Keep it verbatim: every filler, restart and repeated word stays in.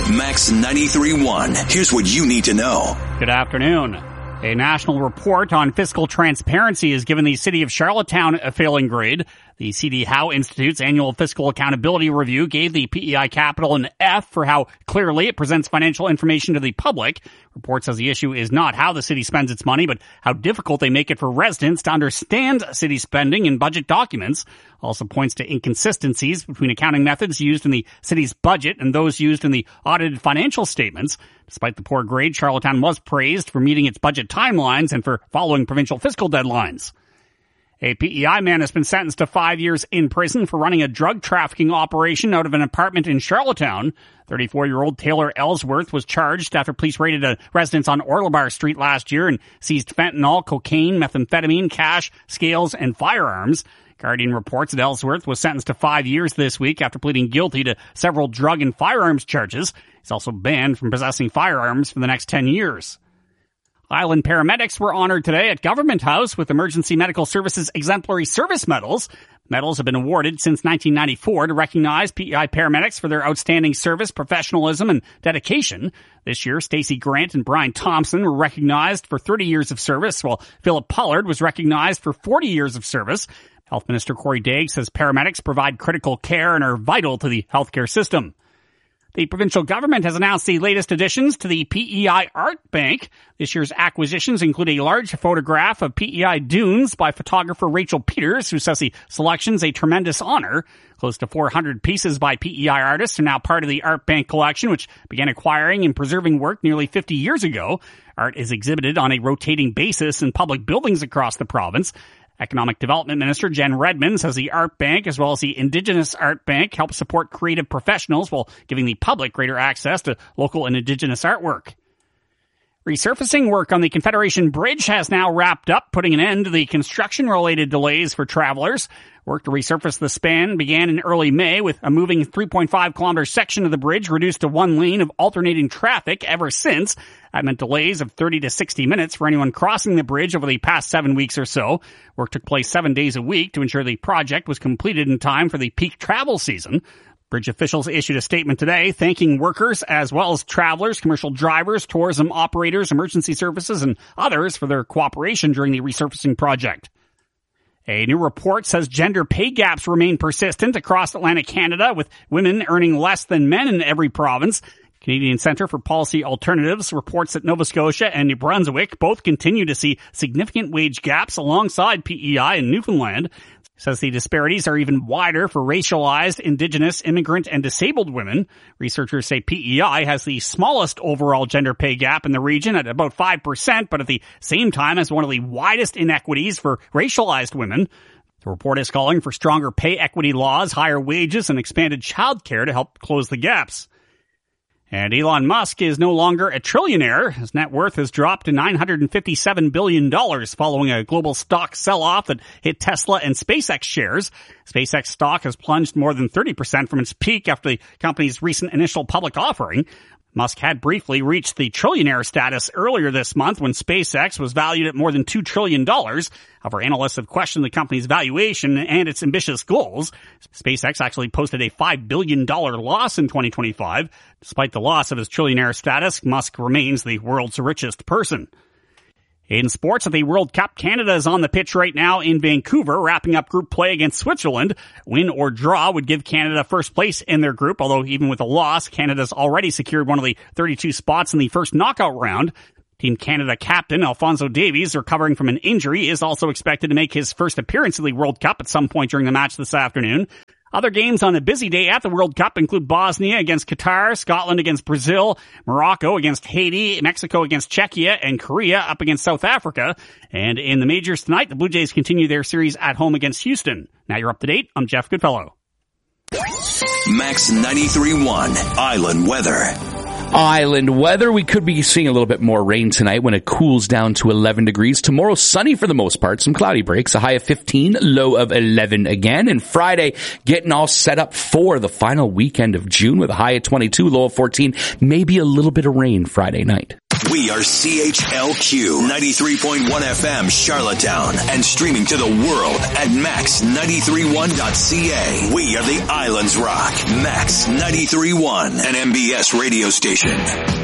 Max ninety-three point one. Here's what you need to know. Good afternoon. A national report on fiscal transparency has given the city of Charlottetown a failing grade. The C D Howe Institute's annual fiscal accountability review gave the P E I capital an F for how clearly it presents financial information to the public. Report says the issue is not how the city spends its money, but how difficult they make it for residents to understand city spending in budget documents. Also points to inconsistencies between accounting methods used in the city's budget and those used in the audited financial statements. Despite the poor grade, Charlottetown was praised for meeting its budget timelines and for following provincial fiscal deadlines. A P E I man has been sentenced to five years in prison for running a drug trafficking operation out of an apartment in Charlottetown. thirty-four-year-old Taylor Ellsworth was charged after police raided a residence on Orlebar Street last year and seized fentanyl, cocaine, methamphetamine, cash, scales, and firearms. Guardian reports that Ellsworth was sentenced to five years this week after pleading guilty to several drug and firearms charges. He's also banned from possessing firearms for the next ten years. Island paramedics were honored today at Government House with Emergency Medical Services Exemplary Service Medals. Medals have been awarded since nineteen ninety-four to recognize P E I paramedics for their outstanding service, professionalism, and dedication. This year, Stacey Grant and Brian Thompson were recognized for thirty years of service, while Philip Pollard was recognized for forty years of service. Health Minister Corey Daigle says paramedics provide critical care and are vital to the healthcare system. The provincial government has announced the latest additions to the P E I Art Bank. This year's acquisitions include a large photograph of P E I dunes by photographer Rachel Peters, who says the selection's a tremendous honor. Close to four hundred pieces by P E I artists are now part of the Art Bank collection, which began acquiring and preserving work nearly fifty years ago. Art is exhibited on a rotating basis in public buildings across the province. Economic Development Minister Jen Redmond says the Art Bank, as well as the Indigenous Art Bank, help support creative professionals while giving the public greater access to local and Indigenous artwork. Resurfacing work on the Confederation Bridge has now wrapped up, putting an end to the construction-related delays for travelers. Work to resurface the span began in early May with a moving three point five kilometer section of the bridge reduced to one lane of alternating traffic ever since. That meant delays of thirty to sixty minutes for anyone crossing the bridge over the past seven weeks or so. Work took place seven days a week to ensure the project was completed in time for the peak travel season. Bridge officials issued a statement today thanking workers as well as travelers, commercial drivers, tourism operators, emergency services, and others for their cooperation during the resurfacing project. A new report says gender pay gaps remain persistent across Atlantic Canada, with women earning less than men in every province. Canadian Centre for Policy Alternatives reports that Nova Scotia and New Brunswick both continue to see significant wage gaps alongside P E I and Newfoundland. Says the disparities are even wider for racialized, Indigenous, immigrant, and disabled women. Researchers say P E I has the smallest overall gender pay gap in the region at about five percent, but at the same time has one of the widest inequities for racialized women. The report is calling for stronger pay equity laws, higher wages, and expanded childcare to help close the gaps. And Elon Musk is no longer a trillionaire. His net worth has dropped to nine hundred fifty-seven billion dollars following a global stock sell-off that hit Tesla and SpaceX shares. SpaceX stock has plunged more than thirty percent from its peak after the company's recent initial public offering. Musk had briefly reached the trillionaire status earlier this month when SpaceX was valued at more than two trillion dollars. However, analysts have questioned the company's valuation and its ambitious goals. SpaceX actually posted a five billion dollars loss in twenty twenty-five. Despite the loss of his trillionaire status, Musk remains the world's richest person. In sports, at the World Cup, Canada is on the pitch right now in Vancouver, wrapping up group play against Switzerland. Win or draw would give Canada first place in their group, although even with a loss, Canada's already secured one of the thirty-two spots in the first knockout round. Team Canada captain Alphonso Davies, recovering from an injury, is also expected to make his first appearance in the World Cup at some point during the match this afternoon. Other games on a busy day at the World Cup include Bosnia against Qatar, Scotland against Brazil, Morocco against Haiti, Mexico against Czechia, and Korea up against South Africa. And in the majors tonight, the Blue Jays continue their series at home against Houston. Now you're up to date. I'm Jeff Goodfellow. Max ninety-three point one Island Weather. Island weather. We could be seeing a little bit more rain tonight when it cools down to eleven degrees. Tomorrow, sunny for the most part. Some cloudy breaks. A high of fifteen, low of eleven again. And Friday, getting all set up for the final weekend of June with a high of twenty-two, low of fourteen. Maybe a little bit of rain Friday night. We are C H L Q ninety-three point one F M Charlottetown and streaming to the world at max nine three one dot c a. We are the Islands Rock, Max ninety-three point one, an M B S radio station.